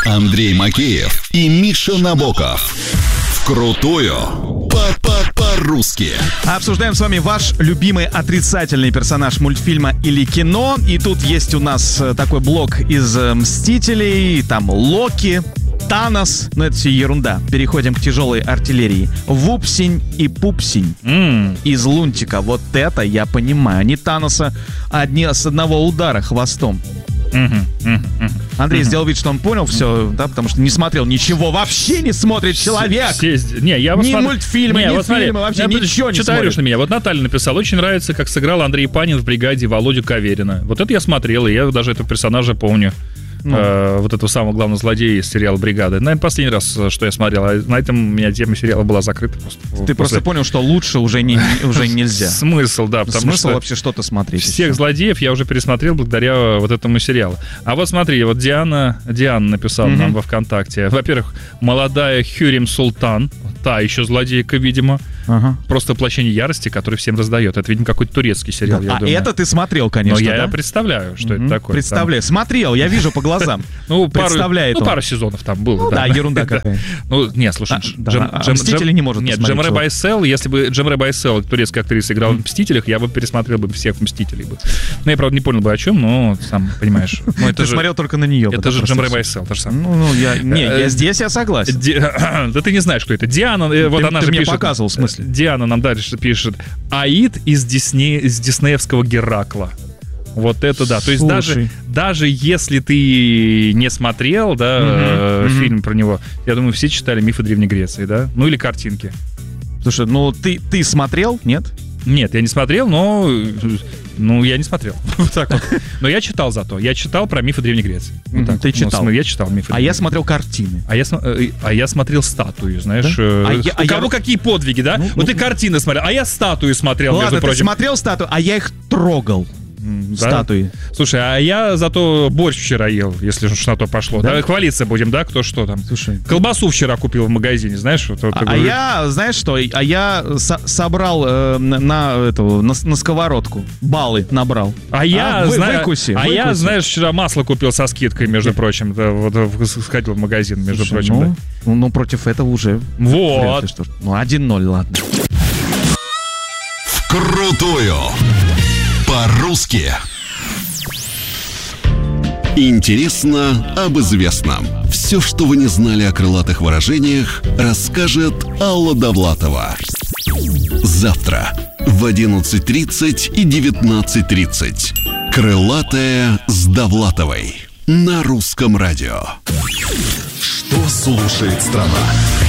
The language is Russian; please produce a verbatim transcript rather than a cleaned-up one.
Андрей Макеев и Миша Набоков. Вкрутую по-по-по-русски. Обсуждаем с вами ваш любимый отрицательный персонаж мультфильма или кино. И тут есть у нас такой блок из «Мстителей». Там Локи, Танос. Но это все ерунда. Переходим к тяжелой артиллерии. Вупсень и Пупсень mm. из Лунтика. Вот это я понимаю. Они Таноса одни с одного удара хвостом. Mm-hmm. Mm-hmm. Андрей mm-hmm. сделал вид, что он понял все, да, потому что не смотрел ничего, вообще не смотрит человек. Все, не, я ни смотр... мультфильмы, не, ни вот фильмы, смотри, вообще я ничего не смотрит. На меня. Вот Наталья написала, очень нравится, как сыграл Андрей Панин в «Бригаде» Володю Каверина. Вот это я смотрел, и я даже этого персонажа помню. Ну. Э, вот этого самого главного злодея из сериала «Бригада». Наверное, последний раз, что я смотрел. А на этом у меня тема сериала была закрыта просто. Ты после... просто понял, что лучше уже, не, уже нельзя. Смысл, да. Потому Смысл что вообще что-то смотреть. Всех еще. злодеев я уже пересмотрел благодаря вот этому сериалу. А вот смотри, вот Диана, Диана написала mm-hmm. нам во ВКонтакте. Во-первых, молодая Хюррем Султан, та еще злодейка, видимо. Ага. Просто воплощение ярости, который всем раздает. Это, видимо, какой-то турецкий сериал, да, я а думаю. это ты смотрел, конечно, Но я да? представляю, что угу. это такое. Представляю. Там... Смотрел, я вижу по глазам. Ну, представляет пару, он. Ну, пару сезонов там было. Ну, да, да, ерунда какая. Ну, нет, слушай, а, Джем, да, Джем, «Мстители» Джем, не может Нет, Джемре Байсел, если бы Джемре Байсел, турецкая актриса, играла в «Мстителях», я бы пересмотрел бы всех «Мстителей». Бы. Ну, я, правда, не понял бы о чем, но сам понимаешь. Ну, это ты же, смотрел только на нее. Это же Джемре Байсел, то же самое. Ну, ну, я, не, я здесь я согласен. Да ты не знаешь, кто это. Диана, вот она же пишет. Ты мне показывал, в смысле. Диана нам дальше пишет. Аид из, Дисне... из диснеевского Геракла. Вот это да. То есть даже, даже если ты не смотрел, да, mm-hmm. э, фильм mm-hmm. про него, я думаю, все читали «Мифы Древней Греции», да? Ну или картинки. Слушай, ну ты, ты смотрел, нет? Нет, я не смотрел, но... Ну, я не смотрел. Вот так вот. Но я читал зато. Я читал про «Мифы Древней Греции. Вот mm-hmm. Ты читал? Ну, я читал «Мифы». А я смотрел картины. А я, а я смотрел статуи, знаешь. Да? А я, у а кого я... какие подвиги, да? Ну, вот ну... ты картины смотрел, а я статуи смотрел, Ладно, между прочим. ты смотрел статуи, а я их трогал. Да? Статуи. Слушай, а я зато борщ вчера ел, если уж на то пошло. Да? Да, хвалиться будем, да, кто что там. Слушай. Колбасу вчера купил в магазине, знаешь? Вот, вот, а, а я, знаешь что, а я со- собрал э, на, эту, на, на сковородку, баллы набрал. А я, а, вы, зна... выкуси, а выкуси. я, знаешь, вчера масло купил со скидкой, между прочим. Да, вот, сходил в магазин, между Слушай, прочим. Ну, да. ну, ну, против этого уже... Вот. Что, ну, один ноль, ладно. Вкрутую по-русски. Интересно об известном. Все, что вы не знали о крылатых выражениях, расскажет Алла Довлатова. Завтра в одиннадцать тридцать и девятнадцать тридцать. Крылатая с Довлатовой на Русском радио. Что слушает страна?